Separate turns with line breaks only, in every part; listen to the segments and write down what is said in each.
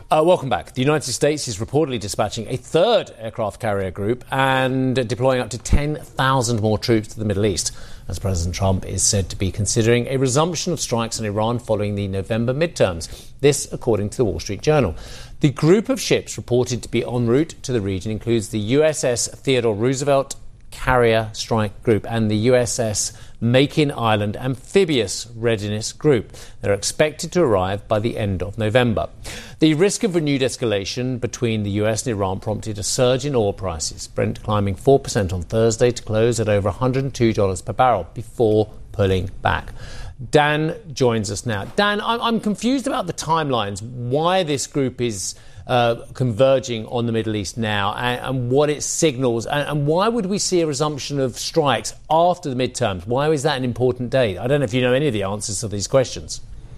Welcome back. The United States is reportedly dispatching a third aircraft carrier group and deploying up to 10,000 more troops to the Middle East, as President Trump is said to be considering a resumption of strikes on Iran following the November midterms. This, according to the Wall Street Journal. The group of ships reported to be en route to the region includes the USS Theodore Roosevelt Carrier Strike Group and the USS Makin Island Amphibious Readiness Group. They're expected to arrive by the end of November. The risk of renewed escalation between the US and Iran prompted a surge in oil prices, Brent climbing 4% on Thursday to close at over $102 per barrel before pulling back. Dan joins us now. Dan, I'm confused about the timelines, why this group is converging on the Middle East now and what it signals, and why would we see a resumption of strikes after the midterms? Why is that an important date? I don't know if you know any of the answers to these questions.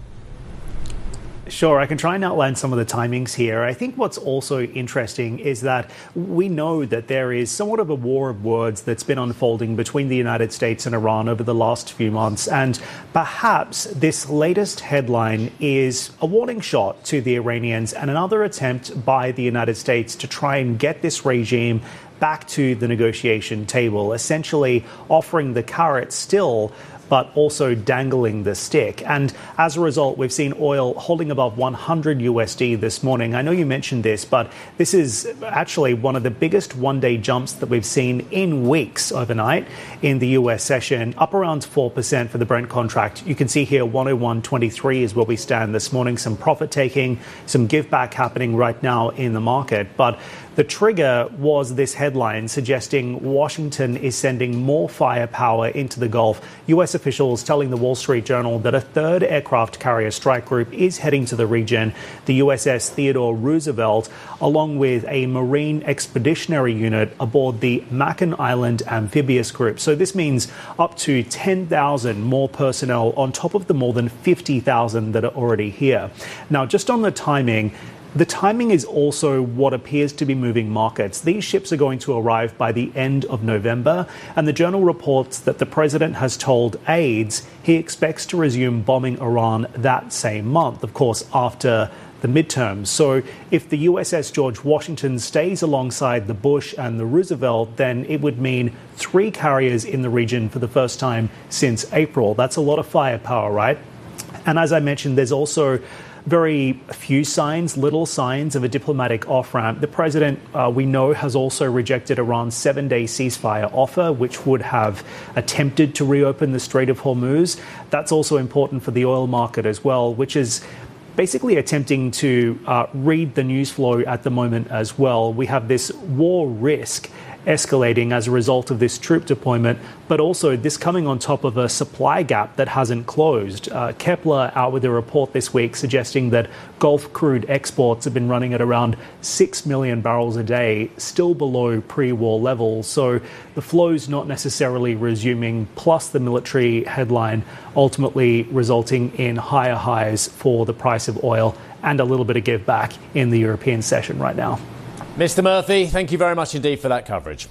Sure, I can try and outline some of the timings here. I think what's also interesting is that we know that there is somewhat of a war of words that's been unfolding between the United States and Iran over the last few months. And perhaps this latest headline is a warning shot to the Iranians and another attempt by the United States to try and get this regime back to the negotiation table, essentially offering the carrot still, but also dangling the stick. And as a result, we've seen oil holding above 100 USD this morning. I know you mentioned this, but this is actually one of the biggest one-day jumps that we've seen in weeks overnight in the US session, up around 4% for the Brent contract. You can see here 101.23 is where we stand this morning. Some profit taking, some give back happening right now in the market. But the trigger was this headline suggesting Washington is sending more firepower into the Gulf. US officials telling the Wall Street Journal that a third aircraft carrier strike group is heading to the region, the USS Theodore Roosevelt, along with a Marine Expeditionary Unit aboard the Makin Island Amphibious Group. So this means up to 10,000 more personnel on top of the more than 50,000 that are already here. Now, just on the timing is also what appears to be moving markets. These ships are going to arrive by the end of November, and the Journal reports that the president has told aides he expects to resume bombing Iran that same month, of course, after the midterms. So if the USS George Washington stays alongside the Bush and the Roosevelt, then it would mean 3 carriers in the region for the first time since April. That's a lot of firepower, right? And as I mentioned, there's also very few signs, little signs of a diplomatic off-ramp. The president, we know, has also rejected Iran's 7-day ceasefire offer, which would have attempted to reopen the Strait of Hormuz. That's also important for the oil market as well, which is basically attempting to read the news flow at the moment as well. We have this war risk escalating as a result of this troop deployment, but also this coming on top of a supply gap that hasn't closed. Kepler out with a report this week suggesting that Gulf crude exports have been running at around 6 million barrels a day, still below pre-war levels. So the flow's not necessarily resuming, plus the military headline ultimately resulting in higher highs for the price of oil and a little bit of give back in the European session right now.
Mr. Murphy, thank you very much indeed for that coverage.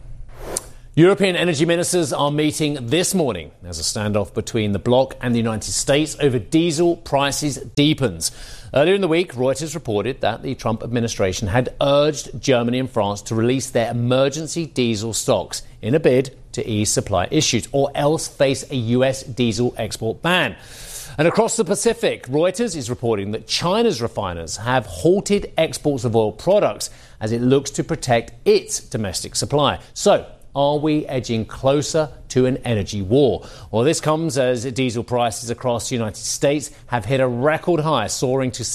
European energy ministers are meeting this morning as a standoff between the bloc and the United States over diesel prices deepens. Earlier in the week, Reuters reported that the Trump administration had urged Germany and France to release their emergency diesel stocks in a bid to ease supply issues, or else face a US diesel export ban. And across the Pacific, Reuters is reporting that China's refiners have halted exports of oil products as it looks to protect its domestic supply. So, are we edging closer to an energy war? Well, this comes as diesel prices across the United States have hit a record high, soaring to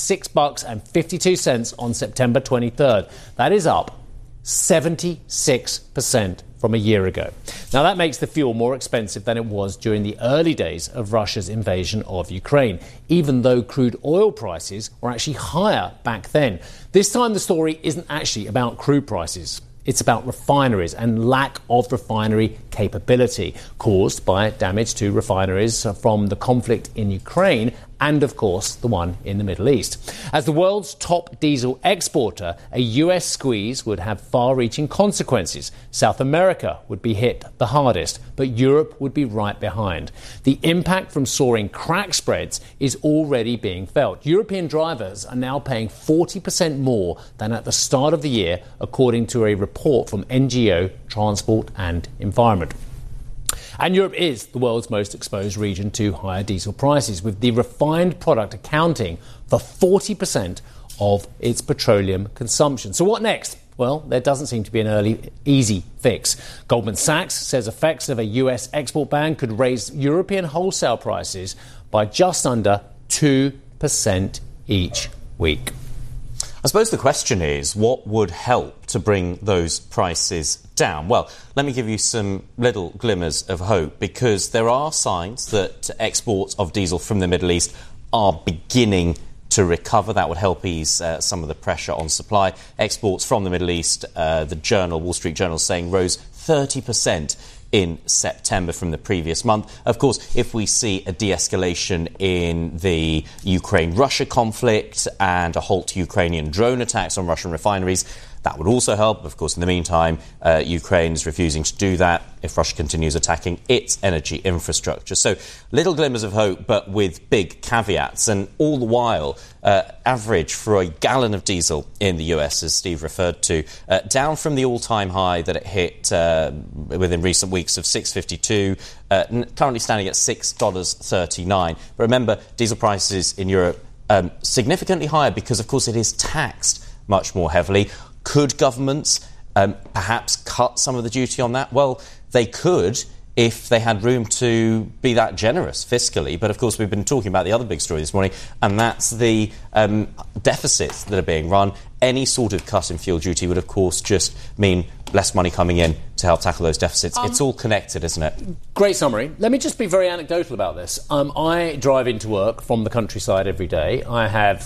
$6.52 on September 23rd. That is up 76% from a year ago. Now, that makes the fuel more expensive than it was during the early days of Russia's invasion of Ukraine, even though crude oil prices were actually higher back then. This time, the story isn't actually about crude prices. It's about refineries and lack of refinery capability caused by damage to refineries from the conflict in Ukraine and, of course, the one in the Middle East. As the world's top diesel exporter, a US squeeze would have far-reaching consequences. South America would be hit the hardest, but Europe would be right behind. The impact from soaring crack spreads is already being felt. European drivers are now paying 40% more than at the start of the year, according to a report from NGO Transport and Environment. And Europe is the world's most exposed region to higher diesel prices, with the refined product accounting for 40% of its petroleum consumption. So what next? Well, there doesn't seem to be an easy fix. Goldman Sachs says effects of a US export ban could raise European wholesale prices by just under 2% each week.
I suppose the question is, what would help to bring those prices down? Well, let me give you some little glimmers of hope, because there are signs that exports of diesel from the Middle East are beginning to recover. That would help ease some of the pressure on supply. Exports from the Middle East, the Wall Street Journal, saying rose 30% in September from the previous month. Of course, if we see a de-escalation in the Ukraine-Russia conflict and a halt to Ukrainian drone attacks on Russian refineries, that would also help. Of course, in the meantime, Ukraine is refusing to do that if Russia continues attacking its energy infrastructure. So little glimmers of hope, but with big caveats. And all the while, average for a gallon of diesel in the US, as Steve referred to, down from the all-time high that it hit within recent weeks of $6.52, currently standing at $6.39. But remember, diesel prices in Europe significantly higher because, of course, it is taxed much more heavily. Could governments perhaps cut some of the duty on that? Well, they could if they had room to be that generous fiscally. But, of course, we've been talking about the other big story this morning, and that's the deficits that are being run. Any sort of cut in fuel duty would, of course, just mean less money coming in to help tackle those deficits. It's all connected, isn't it?
Great summary. Let me just be very anecdotal about this. I drive into work from the countryside every day. I have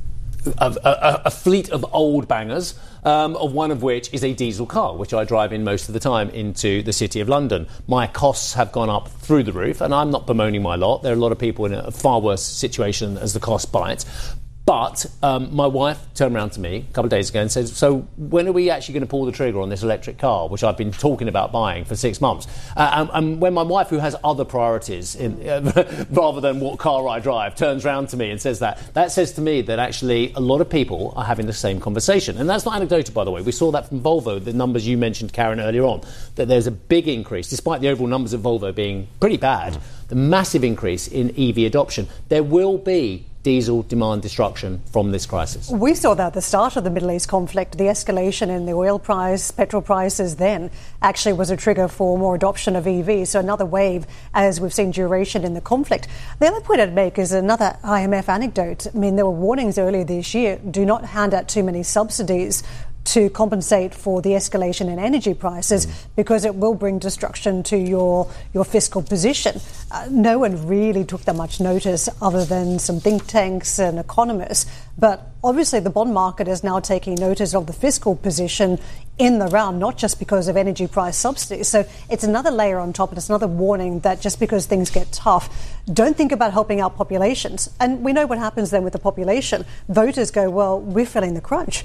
a fleet of old bangers, of one of which is a diesel car, which I drive in most of the time into the City of London. My costs have gone up through the roof, and I'm not bemoaning my lot. There are a lot of people in a far worse situation as the cost bites. But my wife turned around to me a couple of days ago and said, so when are we actually going to pull the trigger on this electric car, which I've been talking about buying for 6 months? And when my wife, who has other priorities rather than what car I drive, turns around to me and says that says to me that actually a lot of people are having the same conversation. And that's not anecdotal, by the way. We saw that from Volvo, the numbers you mentioned, Karen, earlier on, that there's a big increase, despite the overall numbers of Volvo being pretty bad, the massive increase in EV adoption. There will be diesel demand destruction from this crisis.
We saw that at the start of the Middle East conflict. The escalation in the oil price, petrol prices then actually was a trigger for more adoption of EVs. So another wave, as we've seen duration in the conflict. The other point I'd make is another IMF anecdote. I mean, there were warnings earlier this year, do not hand out too many subsidies to compensate for the escalation in energy prices because it will bring destruction to your fiscal position. No one really took that much notice other than some think tanks and economists. But obviously the bond market is now taking notice of the fiscal position in the round, not just because of energy price subsidies. So it's another layer on top, and it's another warning that just because things get tough, don't think about helping out populations. And we know what happens then with the population. Voters go, well, we're feeling the crunch.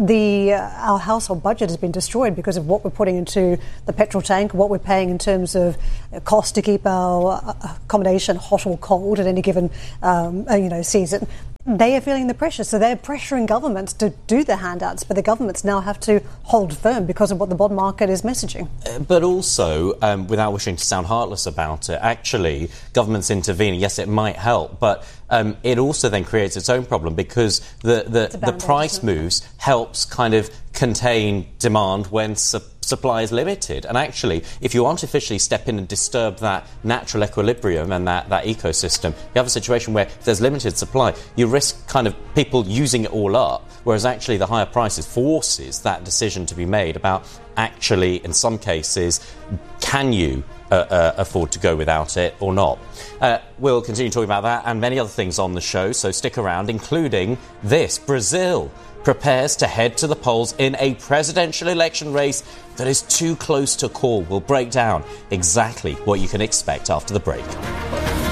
Our household budget has been destroyed because of what we're putting into the petrol tank, what we're paying in terms of cost to keep our accommodation hot or cold at any given season. They are feeling the pressure, so they're pressuring governments to do the handouts, but the governments now have to hold firm because of what the bond market is messaging.
But also, without wishing to sound heartless about it, actually, governments intervening, yes, it might help, but it also then creates its own problem because the price moves helps kind of contain demand when supply is limited. And actually, if you artificially step in and disturb that natural equilibrium and that ecosystem, you have a situation where if there's limited supply, you risk kind of people using it all up, whereas actually the higher prices forces that decision to be made about actually, in some cases, Can you afford to go without it or not? We'll continue talking about that and many other things on the show, so stick around, including this. Brazil prepares to head to the polls in a presidential election race that is too close to call. We'll break down exactly what you can expect after the break.